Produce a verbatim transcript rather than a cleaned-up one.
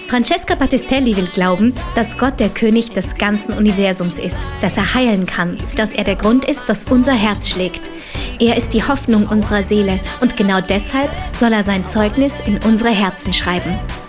Francesca Battistelli will glauben, dass Gott der König des ganzen Universums ist, dass er heilen kann, dass er der Grund ist, dass unser Herz schlägt. Er ist die Hoffnung unserer Seele und genau deshalb soll er sein Zeugnis in unsere Herzen schreiben.